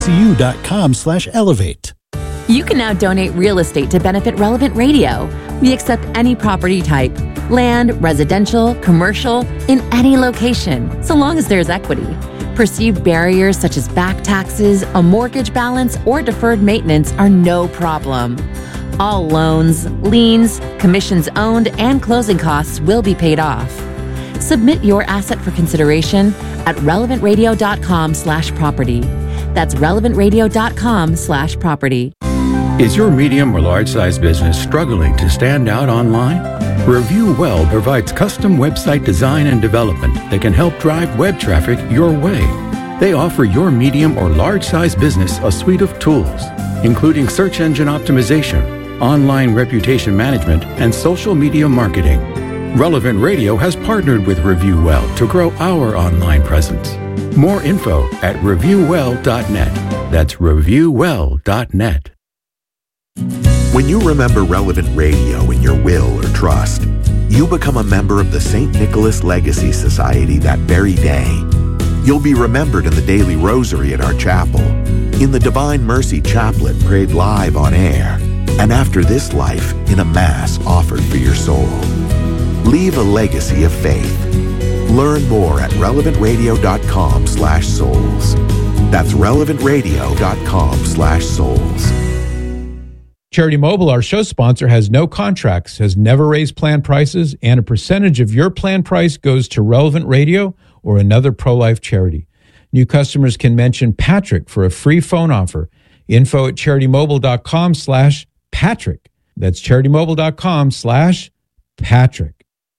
cu.com/elevate. You can now donate real estate to benefit Relevant Radio. We accept any property type, land, residential, commercial, in any location, so long as there's equity. Perceived barriers such as back taxes, a mortgage balance, or deferred maintenance are no problem. All loans, liens, commissions owned, and closing costs will be paid off. Submit your asset for consideration at relevantradio.com/property. That's relevantradio.com/property. Is your medium or large-size business struggling to stand out online? Review Well provides custom website design and development that can help drive web traffic your way. They offer your medium or large-size business a suite of tools, including search engine optimization, online reputation management, and social media marketing. Relevant Radio has partnered with Review Well to grow our online presence. More info at reviewwell.net. That's reviewwell.net. When you remember Relevant Radio in your will or trust, you become a member of the St. Nicholas Legacy Society that very day. You'll be remembered in the daily rosary at our chapel, in the Divine Mercy Chaplet prayed live on air, and after this life in a Mass offered for your soul. Leave a legacy of faith. Learn more at relevantradio.com/souls. That's relevantradio.com/souls. Charity Mobile, our show sponsor, has no contracts, has never raised plan prices, and a percentage of your plan price goes to Relevant Radio or another pro-life charity. New customers can mention Patrick for a free phone offer. Info at CharityMobile.com/Patrick. That's CharityMobile.com/Patrick.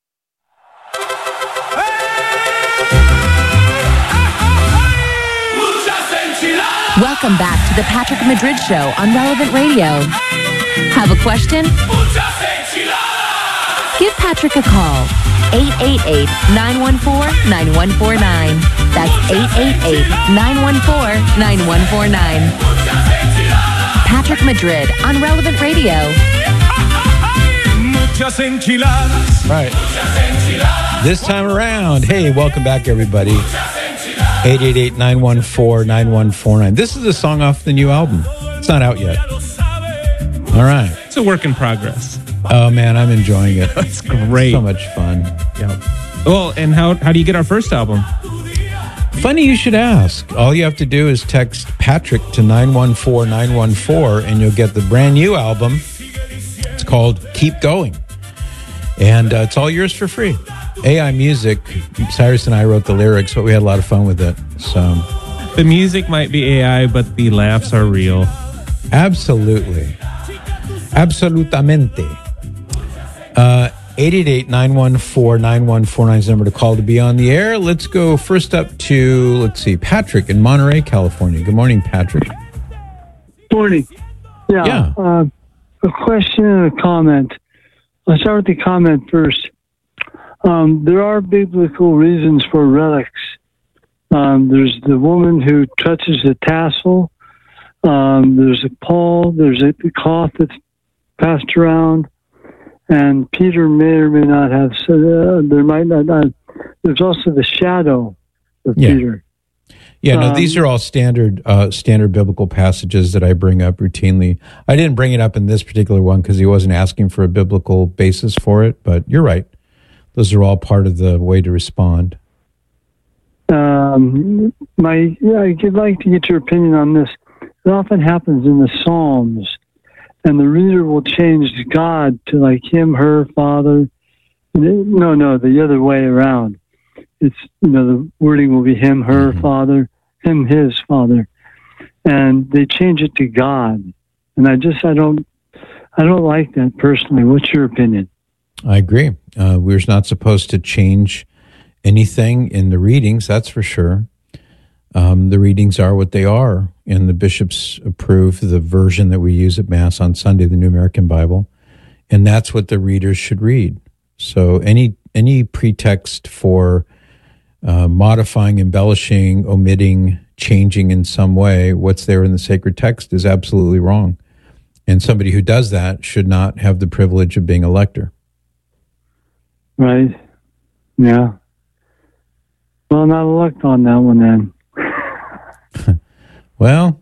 Welcome back to the Patrick Madrid Show on Relevant Radio. Have a question? Give Patrick a call. 888-914-9149. That's 888-914-9149. Patrick Madrid on Relevant Radio. Right. This time around, hey, welcome back, everybody. 888-914-9149. This is a song off the new album. It's not out yet. All right. It's a work in progress. Oh, man, I'm enjoying it. It's great. So much fun. Yeah. Well, and how do you get our first album? Funny you should ask. All you have to do is text Patrick to 914-914, and you'll get the brand new album. It's called Keep Going. And it's all yours for free. AI Music. Cyrus and I wrote the lyrics, but we had a lot of fun with it. So the music might be AI, but the laughs are real. Absolutely. Absolutamente. 888-914-9149 is the number to call to be on the air. Let's go first up to, Patrick in Monterey, California. Good morning, Patrick. Morning. Yeah. A question and a comment. I'll start with the comment first. There are biblical reasons for relics. There's the woman who touches the tassel. There's a pall. There's a cloth that's passed around. And Peter may or may not have. There might not. There's also the shadow of Peter. Yeah, no, these are all standard biblical passages that I bring up routinely. I didn't bring it up in this particular one because he wasn't asking for a biblical basis for it, but you're right. Those are all part of the way to respond. I'd like to get your opinion on this. It often happens in the Psalms, and the reader will change God to like him, her, father. No, the other way around. It's, the wording will be him, her, father, him, his, father. And they change it to God. And I don't like that personally. What's your opinion? I agree. We're not supposed to change anything in the readings, that's for sure. The readings are what they are, and the bishops approve the version that we use at Mass on Sunday, the New American Bible, and that's what the readers should read. So any pretext for modifying, embellishing, omitting, changing in some way what's there in the sacred text is absolutely wrong. And somebody who does that should not have the privilege of being a lector. Right. Yeah. Well, not elect on that one then. Well,